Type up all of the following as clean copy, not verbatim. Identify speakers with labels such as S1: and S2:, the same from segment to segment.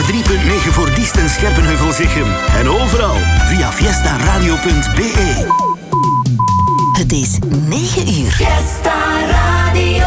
S1: 103.9 voor Diest en Scherpenheuvel-Zichem. En overal via fiestaradio.be.
S2: Het is 9 uur.
S3: Fiesta Radio.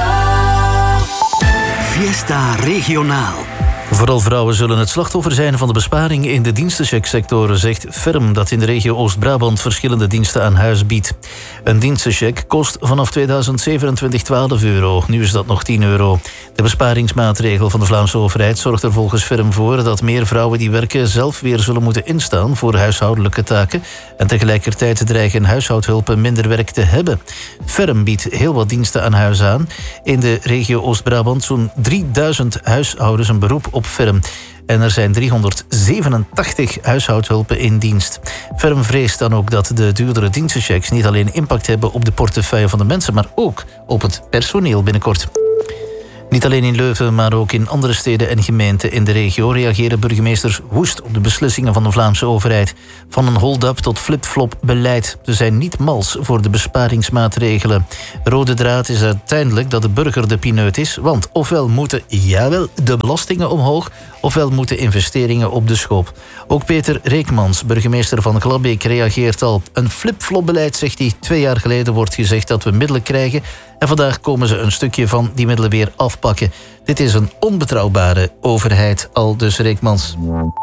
S1: Fiesta Regionaal.
S4: Vooral vrouwen zullen het slachtoffer zijn van de besparing in de dienstenchecksector, zegt Ferm, dat in de regio Oost-Brabant verschillende diensten aan huis biedt. Een dienstencheck kost vanaf 2027 €12. Nu is dat nog €10. De besparingsmaatregel van de Vlaamse overheid zorgt er volgens Ferm voor dat meer vrouwen die werken zelf weer zullen moeten instaan voor huishoudelijke taken en tegelijkertijd dreigen huishoudhulpen minder werk te hebben. Ferm biedt heel wat diensten aan huis aan. In de regio Oost-Brabant zo'n 3000 huishoudens een beroep op Ferm. En er zijn 387 huishoudhulpen in dienst. Ferm vreest dan ook dat de duurdere dienstenchecks niet alleen impact hebben op de portefeuille van de mensen, maar ook op het personeel binnenkort. Niet alleen in Leuven, maar ook in andere steden en gemeenten in de regio reageren burgemeesters woest op de beslissingen van de Vlaamse overheid. Van een hold-up tot flip-flop beleid. Ze zijn niet mals voor de besparingsmaatregelen. Rode draad is uiteindelijk dat de burger de pineut is, want ofwel moeten, jawel, de belastingen omhoog, ofwel moeten investeringen op de schop. Ook Peter Reekmans, burgemeester van Glabbeek, reageert al. Een flip-flop beleid, zegt hij. 2 jaar geleden wordt gezegd dat we middelen krijgen en vandaag komen ze een stukje van die middelen weer afpakken. Dit is een onbetrouwbare overheid, aldus Reekmans.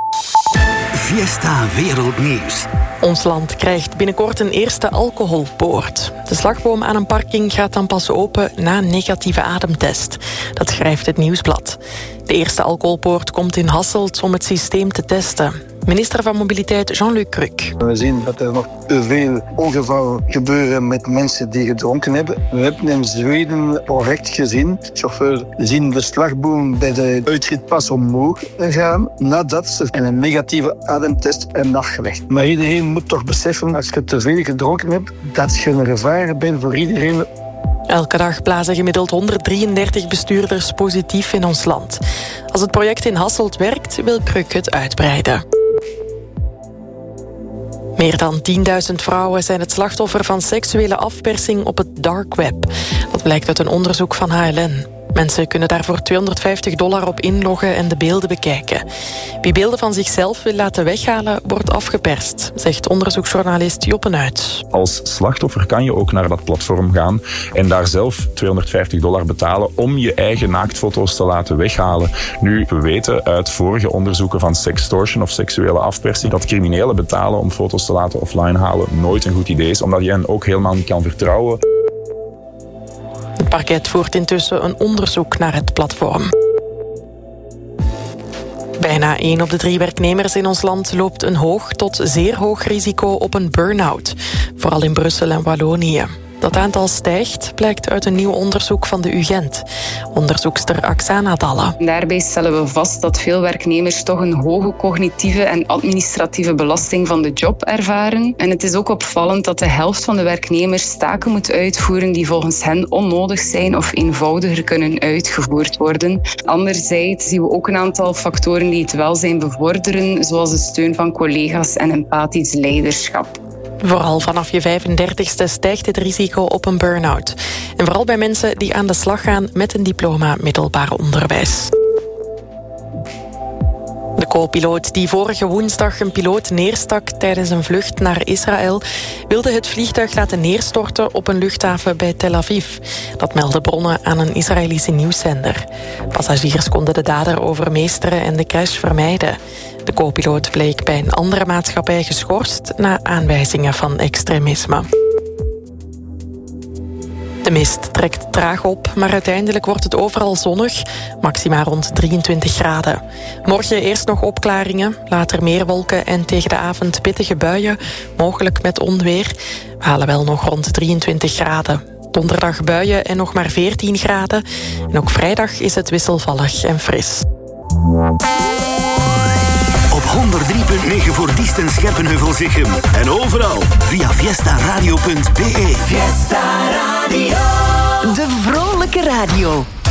S1: Fiesta Wereldnieuws.
S5: Ons land krijgt binnenkort een eerste alcoholpoort. De slagboom aan een parking gaat dan pas open na een negatieve ademtest. Dat schrijft het Nieuwsblad. De eerste alcoholpoort komt in Hasselt om het systeem te testen. Minister van Mobiliteit Jean-Luc Cruc.
S6: We zien dat er nog te veel ongevallen gebeuren met mensen die gedronken hebben. We hebben in Zweden correct gezien. De chauffeur zien de slagboom bij de uitritpas omhoog gaan nadat ze een negatieve ademtest hebben afgelegd. Maar iedereen moet toch beseffen, als je te veel gedronken hebt, dat je een gevaar bent voor iedereen.
S5: Elke dag blazen gemiddeld 133 bestuurders positief in ons land. Als het project in Hasselt werkt, wil Cruc het uitbreiden. Meer dan 10.000 vrouwen zijn het slachtoffer van seksuele afpersing op het dark web. Dat blijkt uit een onderzoek van HLN. Mensen kunnen daarvoor $250 op inloggen en de beelden bekijken. Wie beelden van zichzelf wil laten weghalen, wordt afgeperst, zegt onderzoeksjournalist Joppe Nuits.
S7: Als slachtoffer kan je ook naar dat platform gaan en daar zelf $250 betalen om je eigen naaktfoto's te laten weghalen. Nu, we weten uit vorige onderzoeken van sextortion of seksuele afpersing dat criminelen betalen om foto's te laten offline halen nooit een goed idee is, omdat je hen ook helemaal niet kan vertrouwen.
S5: Het parket voert intussen een onderzoek naar het platform. Bijna 1 op de 3 werknemers in ons land loopt een hoog tot zeer hoog risico op een burn-out. Vooral in Brussel en Wallonië. Dat aantal stijgt, blijkt uit een nieuw onderzoek van de UGent. Onderzoekster Aksana Dalle.
S8: Daarbij stellen we vast dat veel werknemers toch een hoge cognitieve en administratieve belasting van de job ervaren. En het is ook opvallend dat de helft van de werknemers taken moet uitvoeren die volgens hen onnodig zijn of eenvoudiger kunnen uitgevoerd worden. Anderzijds zien we ook een aantal factoren die het welzijn bevorderen, zoals de steun van collega's en empathisch leiderschap.
S5: Vooral vanaf je 35ste stijgt het risico op een burn-out. En vooral bij mensen die aan de slag gaan met een diploma middelbaar onderwijs. De co-piloot die vorige woensdag een piloot neerstak tijdens een vlucht naar Israël, wilde het vliegtuig laten neerstorten op een luchthaven bij Tel Aviv. Dat melden bronnen aan een Israëlische nieuwszender. Passagiers konden de dader overmeesteren en de crash vermijden. De co-piloot bleek bij een andere maatschappij geschorst na aanwijzingen van extremisme. De mist trekt traag op, maar uiteindelijk wordt het overal zonnig. Maxima rond 23 graden. Morgen eerst nog opklaringen, later meer wolken en tegen de avond pittige buien, mogelijk met onweer. We halen wel nog rond 23 graden. Donderdag buien en nog maar 14 graden. En ook vrijdag is het wisselvallig en fris.
S1: Op 103.9 voor Diest en Scherpenheuvel-Zichem. En overal via fiestaradio.be.
S3: Fiesta Radio.
S2: De vrolijke radio.